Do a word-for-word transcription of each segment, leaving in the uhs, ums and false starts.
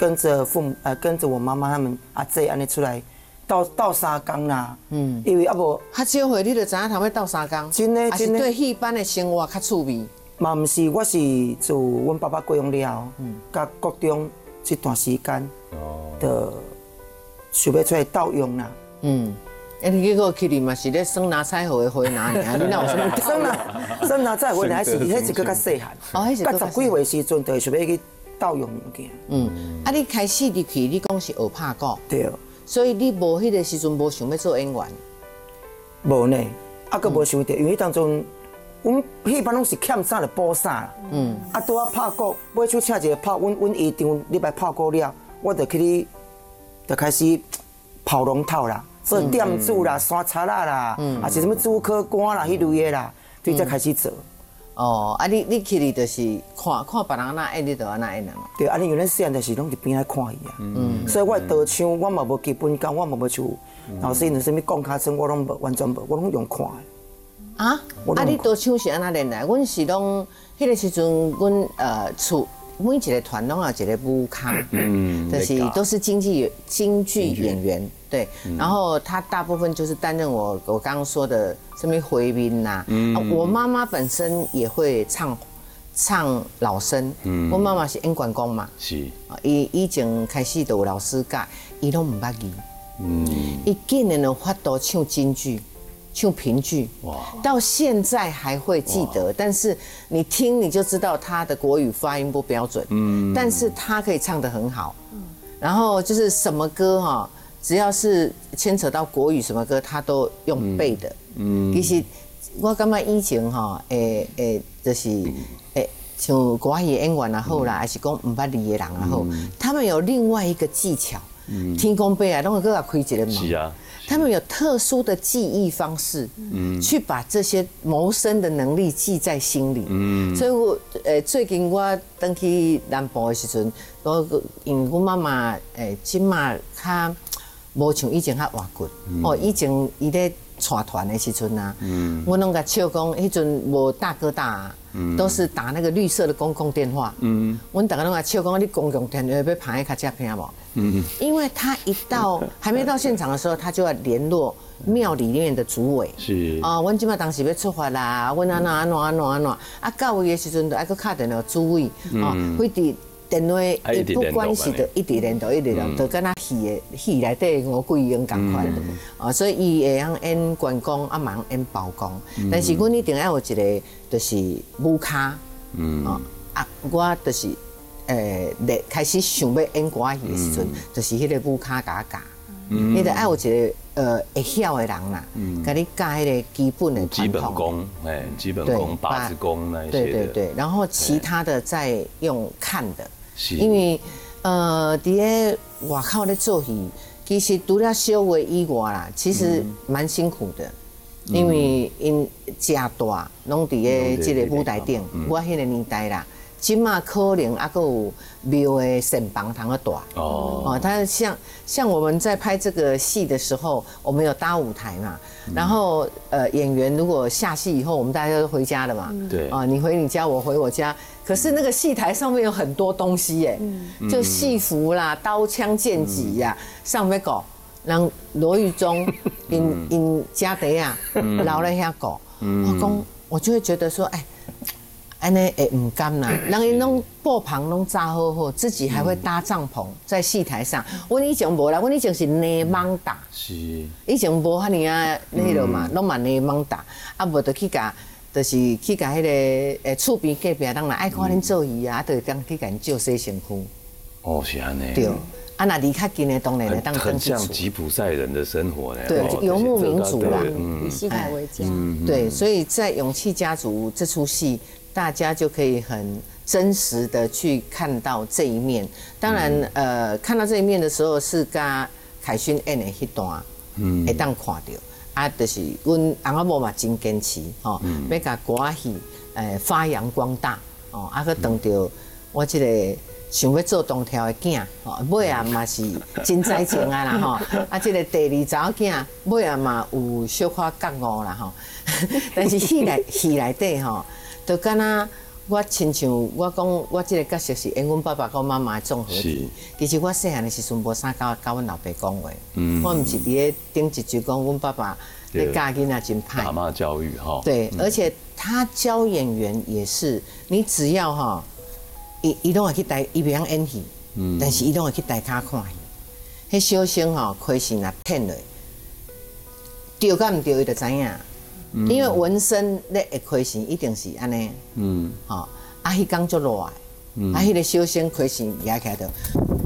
跟着父母呃跟着我妈妈他们阿姐安尼出来斗斗三工啦，嗯，因为啊无较少岁你就知影头要斗三工， 真诶真诶， 对戏班的生活较趣味。 嘛毋是，我是自阮爸爸过世了，嗯，甲国中这段时间，哦，的想要出来斗用啦，嗯。 哎，你结果去哩嘛是咧耍拿彩虹的花拿尔，你哪有什么耍拿耍拿彩虹还是迄是搁较细汉，哦，迄是较十几岁时阵，就想要去斗用物件。嗯，啊，你开始入去，你讲是学拍鼓，对， 所以你无迄个时阵无想要做演员， 无呢，啊，搁无想到，因为当中。阮戏班拢是欠啥就补啥啦，嗯，啊，拄啊拍鼓，尾手请一个拍，阮阮姨丈礼拜拍鼓了，我就去哩，就开始跑龙套啦，做店主啦、刷擦啦啦，啊是什么主科官啦，迄类的啦，对才开始做。 哦，啊你你去哩就是看看别人安那演，你就安那演啦嘛。 对，啊你原来细汉就是拢伫边仔看伊啊，嗯，所以我导唱我嘛无基本功，我嘛无像老师因什么讲卡声，我拢无完全无，我拢用看的。 啊！啊！你多唱是安那练来？阮是拢迄个时阵，阮呃厝每一个团拢有一个舞咖，嗯，就是都是京剧京剧演员，对。然后他大部分就是担任我我刚刚说的什么回音呐。我妈妈本身也会唱唱老生，我妈妈是演关公嘛，是。伊以前开始就有老师教，伊拢唔捌字，嗯，伊竟然有法度唱京剧。唱评剧，哇，到现在还会记得，但是你听你就知道他的国语发音不标准，嗯，但是他可以唱得很好，嗯，然后就是什么歌哈，只要是牵扯到国语什么歌，他都用背的，嗯，其实我感觉以前哈，诶诶，就是诶，像国语演员也好啦，还是讲唔捌字的人也好，他们有另外一个技巧，嗯，天公伯啊，拢会搁开一个门，是啊。他们有特殊的记忆方式，嗯，去把这些谋生的能力记在心里，嗯，所以我呃最近我登去南部的时阵，我因为我妈妈诶即马较无像以前较活骨，哦，以前伊咧带团的时阵啊，嗯，我拢甲笑讲，迄阵无大哥大，嗯，都是打那个绿色的公共电话，嗯，阮大家拢甲笑讲，你公共电话要拍较正片无？嗯，因为他一到还没到现场的时候，他就要联络庙里面的主委。是啊，阮即马当时要出发啦，阮安怎安怎安怎安怎，啊到位的时阵就爱去敲电话主委，啊，会伫电话伊不管是的，一直连到一直连，就跟他戏的戏内底五鬼样共款。啊，所以伊会晓演关公，啊嘛演包公，但是阮一定要有一个就是舞卡，嗯啊啊，我就是。诶，咧开始想要演歌戏的时阵，就是迄个舞卡甲教，你得爱有一个呃会晓的人啦，甲你教迄个基本的基本功，哎，基本功、八字功那一些对对对，然后其他的再用看的，因为呃，伫咧外口咧做戏，其实除了小话以外啦，其实蛮辛苦的，因为因真大，拢伫咧这个舞台顶，我迄个年代啦。今嘛可能啊，还有庙的神房堂的大哦哦，它像像我们在拍这个戏的时候，我们有搭舞台嘛，然后呃演员如果下戏以后，我们大家都回家了嘛，对啊，你回你家，我回我家，可是那个戏台上面有很多东西耶，就戏服啦、刀枪剑戟呀，上面搞，让罗玉忠因因家底啊留了遐搞，我讲我就会觉得说，哎。安尼会唔甘啦，人因拢布棚拢扎好好，自己还会搭帐篷在戏台上。阮以前无啦，阮以前是内蒙打，是以前无遐尼啊迄落嘛，拢嘛内蒙打，啊无就去甲，就是去甲迄个诶厝边隔壁人来爱看恁做戏啊，就当去甲因借洗身躯。 哦，是安尼。 对。啊，那离较近的当然来当很像吉普赛人的生活呢。 对，游牧民族啦， 以戏台为家。 对，所以在《勇气家族》这出戏。大家就可以很真实的去看到这一面。当然，嗯、呃，看到这一面的时候是跟凯勋演的迄段，嗯，会当看到。啊，就是阮翁仔某嘛真坚持，吼、哦，嗯、要甲歌仔戏诶发扬光大，哦，啊，佮当着我这个想要做东条的囝，哦，尾啊嘛是真知情啊啦，吼，啊，这个第二查某囝尾啊嘛有小可觉悟啦，吼，但是戏内戏内底吼。就敢若我亲像我讲，我这个角色是演阮爸爸跟妈妈的综合体。其实我细汉的时阵无啥甲甲阮老爸讲话，嗯、我唔是伫咧顶一句讲阮爸爸咧教囡仔真歹。 打骂教育哈。 对，嗯、而且他教演员也是，你只要哈，伊伊拢会去台，伊袂晓演戏，嗯、但是伊拢会去台骹看戏。迄小生吼，开心若骗落，对甲唔对伊就知影。嗯、因为纹身咧会开心，一定是安尼。嗯，吼、哦，啊，迄工足热的，嗯、啊，迄个小生开心压起来就，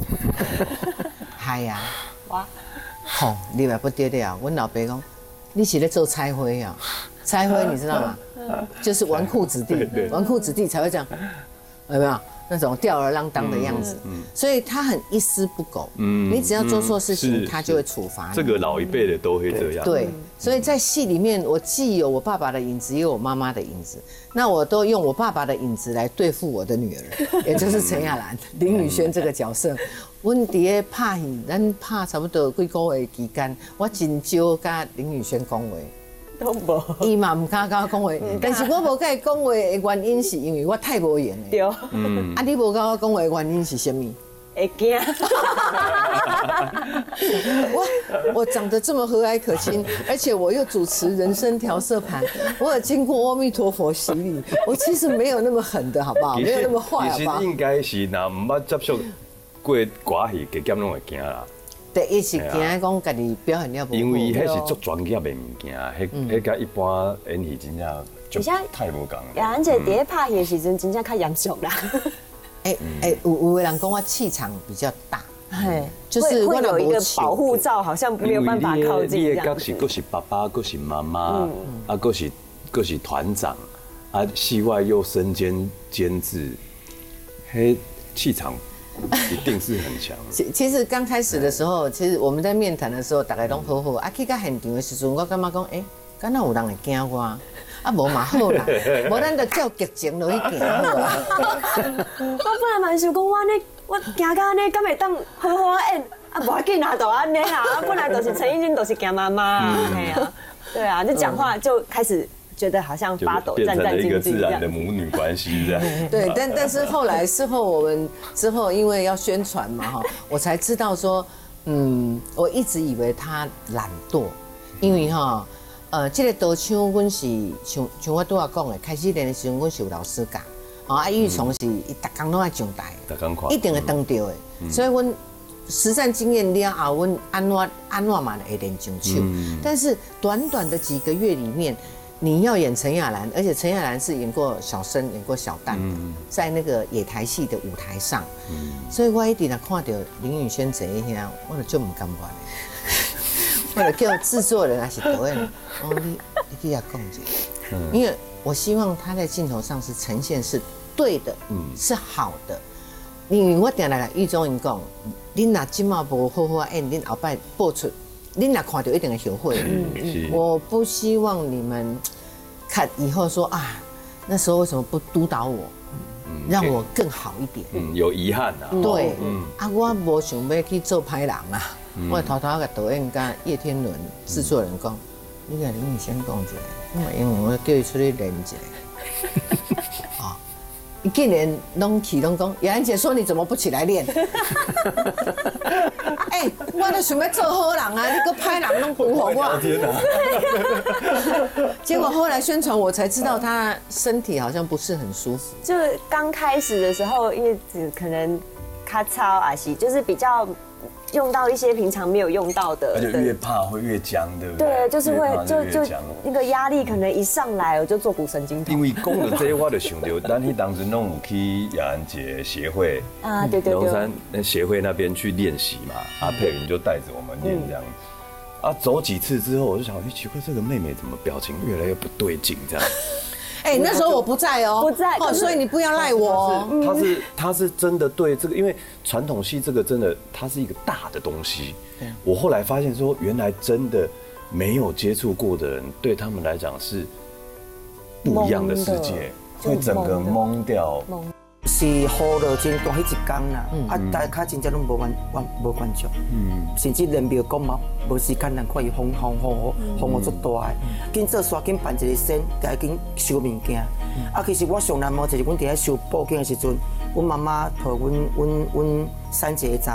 嗨呀！哇！吼，你嘛不得了，阮老爸讲，你是咧做彩绘啊？彩绘你知道吗？就是纨绔子弟，纨绔子弟才会这样，有没有？那种吊儿郎当的样子，嗯嗯、所以他很一丝不苟。嗯，你只要做错事情，他就会处罚你。 这个老一辈的都会这样。 对，所以在戏里面，我既有我爸爸的影子，也有我妈妈的影子。那我都用我爸爸的影子来对付我的女儿，也就是陈亚兰、林宇轩这个角色。阮伫咧拍戏，咱拍差不多几个月期间，我真少甲林宇轩讲话。 都无， 伊嘛唔敢甲我讲话，但是我无甲伊讲话的原因是因为我太无言了。 对， 嗯，啊，你无甲我讲话的原因是什么？ 会惊。 我我长得这么和蔼可亲，而且我又主持人生调色盘，我有经过阿弥陀佛洗礼，我其实没有那么狠的好不好？没有那么坏好不好？ 其实应该是若唔捌接触过歌戏，加减拢会惊啦。 第一是惊讲家己表现了不好， 因为迄是足专业的物件，迄迄甲一般演戏真正就太无共。 亚兰姐伫咧拍戏的时阵，真正较严肃啦。 哎哎，有有的人讲我气场比较大， 哎， 就是会有一个保护罩，好像没有办法靠近这样。 你的角色佫是爸爸，佫是妈妈，啊，佫是佫是团长，啊，戏外又身兼监制，迄气场。一定是很强。 其其实刚开始的时候，其实我们在面谈的时候，大家拢好好。啊，去到现场的时阵，我感觉讲，哎、欸，敢若有人会惊我，啊，无嘛好啦，无咱就照剧情落去行好啊。 我本来嘛想讲，我呢，我行到安尼，敢会当好好演，啊，无要紧啊，就安尼啦。本来就是陈奕迅，都是惊妈妈，嘿啊，对啊，就讲话就开始。觉得好像发抖，战战兢兢， 一个自然的母女关系这样。 对，但但是后来事后我们之后因为要宣传嘛哈，我才知道说，嗯，我一直以为他懒惰，因为哈，呃，这个导唱阮是像像我拄仔讲的，开始练的时候阮是有老师教，啊，玉从是伊逐工拢爱上台，一定会当到的，所以阮实战经验了后，阮安怎安怎嘛会练上手，但是短短的几个月里面。你要演陈亚兰，而且陈亚兰是演过小生、演过小旦的，嗯、在那个野台戏的舞台上，嗯、所以我一直看到林宇轩这一下，我就就唔甘愿的，我就叫制作人还是导演，哦你你去遐讲一下，嗯、因为我希望他在镜头上是呈现是对的，嗯、是好的。因为我定来甲玉忠因讲，恁若今嘛无好好演，恁后摆播出。你哪看到一定会后悔。嗯，我不希望你们看以后说啊，那时候为什么不督导我，让我更好一点？ 嗯，有遗憾啊。 对，嗯啊，我无想要去做歹人啊。我偷偷甲导演甲叶天伦制作人讲，你甲林宇轩讲一下，因为因为我叫伊出去练一下。啊，竟然拢起拢讲，雅安姐说你怎么不起来练？哎、欸，我都想要做好人啊，你个歹人拢扶我我。天哪！结果后来宣传，我才知道他身体好像不是很舒服。 就是刚开始的时候，因为只可能咔操啊西，就是比较用到一些平常没有用到的， 而且越怕会越僵，对不对？ 对，就是会就就那个压力可能一上来，我就坐骨神经痛。 因为讲到这，我就想到，咱迄当时弄有去雅安姐协会啊，对对对， 龙山协会那边去练习嘛，阿佩云就带着我们练这样。啊，走几次之后，我就想，哎，奇怪，这个妹妹怎么表情越来越不对劲这样？ 哎、欸，那时候我不在哦， 不在哦，所以你不要赖我哦。 他是他是真的对这个，因为传统戏这个真的它是一个大的东西。我后来发现说，原来真的没有接触过的人，对他们来讲是不一样的世界，会整个懵掉。 是雨落真大，迄一天啦，啊，大家真正拢无完完无完足，甚至连庙讲嘛，无时间人看伊风风雨风雨足大诶，紧做刷紧办一个先，就要紧收物件。啊，其实我上难忘就是阮伫咧收报警诶时阵，阮妈妈抱阮阮阮三姐查